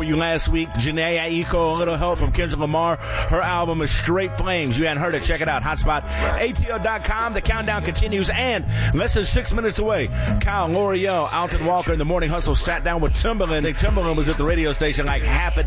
for you last week. Janae Aiko, a little help from Kendrick Lamar. Her album is Straight Flames. You hadn't heard it, check it out. Hotspot, ATL.com. The countdown continues, and less than 6 minutes away, Kyle, L'Oreal, Alton Walker in the Morning Hustle sat down with Timbaland. Timbaland was at the radio station like half a